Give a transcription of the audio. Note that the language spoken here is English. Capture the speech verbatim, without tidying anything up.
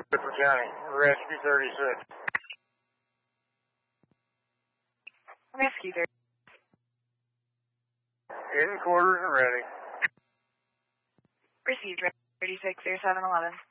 Ripper County, Rescue thirty-six. Rescue thirty. In quarters and ready. Received, thirty-six, zero seven eleven.